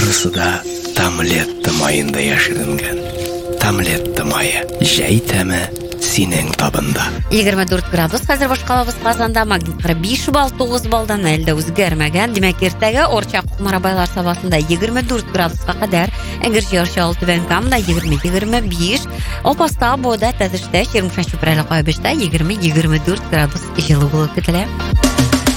Барысы да Тамлетті майында яшірінген. Тамлетті майы жәй тәмі сенің табында. 24 градус қазір Башқалабыз Қазанда, магниттері 5 бал, 9 балдан әлді өзгермеген. Демек ертегі Орча Құмарабайлар сабасында 24 градусқа қадар, әгір жершал түбен камда 20-25, опаста бойда тәзішті 20-24 градус жылы болып кетілі.